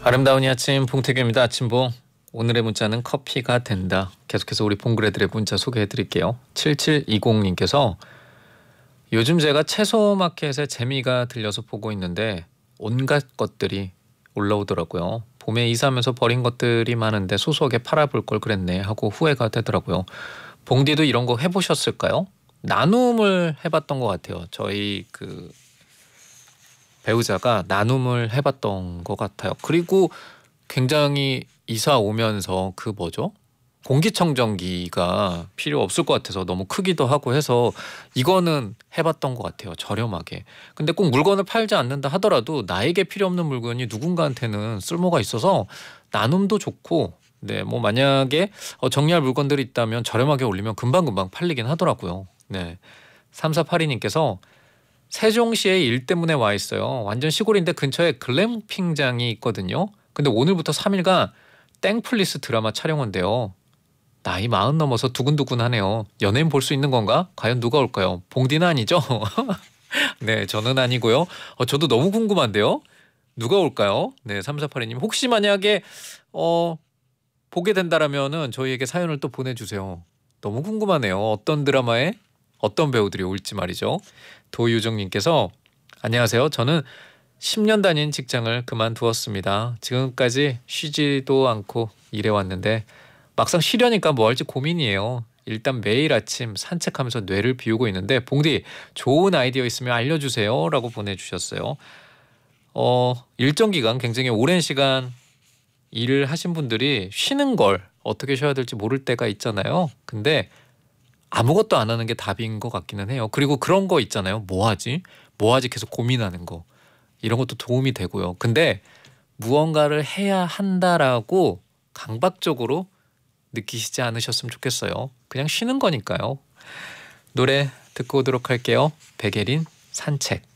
아름다운 이 아침 봉태규입니다. 아침봉. 오늘의 문자는 커피가 된다. 계속해서 우리 봉그레들의 문자 소개해드릴게요. 7720님께서 요즘 제가 채소마켓에 재미가 들려서 보고 있는데 온갖 것들이 올라오더라고요. 봄에 이사하면서 버린 것들이 많은데 소소하게 팔아볼 걸 그랬네 하고 후회가 되더라고요. 봉디도 이런 거 해보셨을까요? 나눔을 해봤던 것 같아요. 저희 배우자가 나눔을 해봤던 것 같아요. 그리고 굉장히 이사 오면서 공기청정기가 필요 없을 것 같아서 너무 크기도 하고 해서 이거는 해봤던 것 같아요. 저렴하게. 근데 꼭 물건을 팔지 않는다 하더라도 나에게 필요 없는 물건이 누군가한테는 쓸모가 있어서 나눔도 좋고, 네, 뭐 만약에 정리할 물건들이 있다면 저렴하게 올리면 금방금방 팔리긴 하더라고요. 네, 3482님께서 세종시에 일 때문에 와 있어요. 완전 시골인데 근처에 글램핑장이 있거든요. 근데 오늘부터 3일간 땡플리스 드라마 촬영한대요. 나이 40 넘어서 두근두근하네요. 연예인 볼 수 있는 건가? 과연 누가 올까요? 봉디는 아니죠? 네, 저는 아니고요. 저도 너무 궁금한데요. 누가 올까요? 네, 3482님 혹시 만약에 보게 된다라면은 저희에게 사연을 또 보내주세요. 너무 궁금하네요. 어떤 드라마에 어떤 배우들이 올지 말이죠. 도유정님께서 안녕하세요. 저는 10년 다닌 직장을 그만두었습니다. 지금까지 쉬지도 않고 일해왔는데 막상 쉬려니까 뭐 할지 고민이에요. 일단 매일 아침 산책하면서 뇌를 비우고 있는데 봉디 좋은 아이디어 있으면 알려주세요 라고 보내주셨어요. 일정 기간 굉장히 오랜 시간 일을 하신 분들이 쉬는 걸 어떻게 쉬어야 될지 모를 때가 있잖아요. 근데 아무것도 안 하는 게 답인 것 같기는 해요. 그리고 그런 거 있잖아요. 뭐 하지? 뭐 하지? 계속 고민하는 거. 이런 것도 도움이 되고요. 근데 무언가를 해야 한다라고 강박적으로 느끼시지 않으셨으면 좋겠어요. 그냥 쉬는 거니까요. 노래 듣고 오도록 할게요. 백예린 산책.